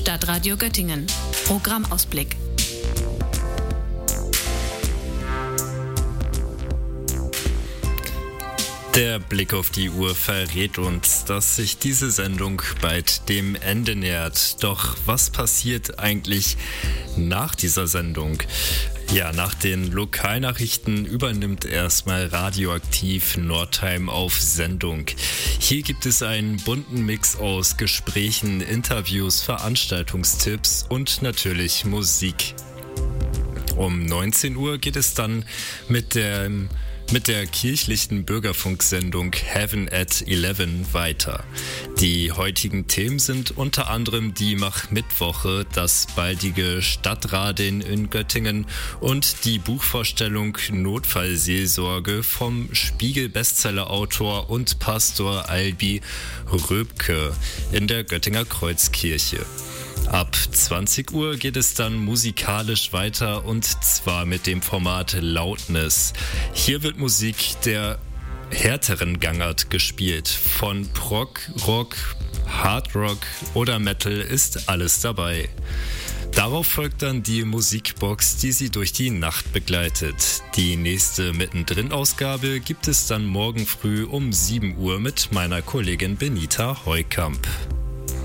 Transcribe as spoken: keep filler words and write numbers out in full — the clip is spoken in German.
Stadtradio Göttingen. Programmausblick. Der Blick auf die Uhr verrät uns, dass sich diese Sendung bald dem Ende nähert. Doch was passiert eigentlich nach dieser Sendung? Ja, nach den Lokalnachrichten übernimmt erstmal Radioaktiv Nordheim auf Sendung. Hier gibt es einen bunten Mix aus Gesprächen, Interviews, Veranstaltungstipps und natürlich Musik. Um neunzehn Uhr geht es dann mit der mit der kirchlichen Bürgerfunksendung Heaven at elf weiter. Die heutigen Themen sind unter anderem die Mach-Mittwoche, das baldige Stadtradeln in Göttingen und die Buchvorstellung Notfallseelsorge vom Spiegel-Bestseller-Autor und Pastor Albi Röbke in der Göttinger Kreuzkirche. Ab zwanzig Uhr geht es dann musikalisch weiter und zwar mit dem Format Loudness. Hier wird Musik der härteren Gangart gespielt. Von Prog, Rock, Hard Rock oder Metal ist alles dabei. Darauf folgt dann die Musikbox, die sie durch die Nacht begleitet. Die nächste Mittendrin-Ausgabe gibt es dann morgen früh um sieben Uhr mit meiner Kollegin Benita Heukamp.